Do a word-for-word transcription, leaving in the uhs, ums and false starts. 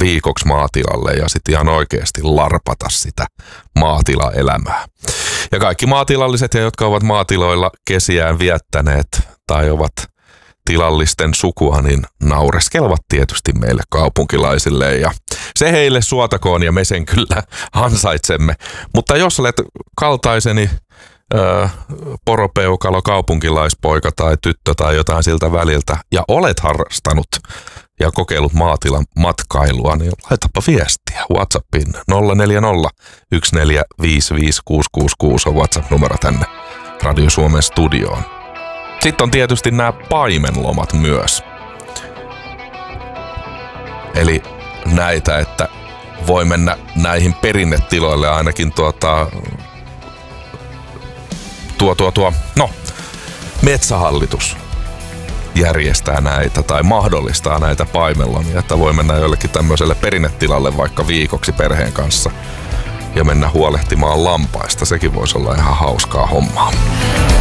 viikoksi maatilalle ja sitten ihan oikeasti larpata sitä maatilaelämää. Ja kaikki maatilalliset, ja jotka ovat maatiloilla kesiään viettäneet tai ovat tilallisten sukua, niin naureskelevat tietysti meille kaupunkilaisille, ja se heille suotakoon, ja me sen kyllä ansaitsemme. Mutta jos olet kaltaiseni Öö, poropeukalo, kaupunkilaispoika tai tyttö tai jotain siltä väliltä ja olet harrastanut ja kokeillut maatilan matkailua, niin laitapa viestiä WhatsAppiin nolla neljä nolla yksi neljä viisi viisi kuusi kuusi kuusi on WhatsApp-numero tänne Radio Suomen studioon. Sitten on tietysti nämä paimenlomat myös. Eli näitä, että voi mennä näihin perinnetiloille ainakin tuota... Tuo, tuo, tuo, no, Metsähallitus järjestää näitä tai mahdollistaa näitä paimenlomia, että voi mennä jollekin tämmöiselle perinnetilalle vaikka viikoksi perheen kanssa ja mennä huolehtimaan lampaista. Sekin voisi olla ihan hauskaa hommaa.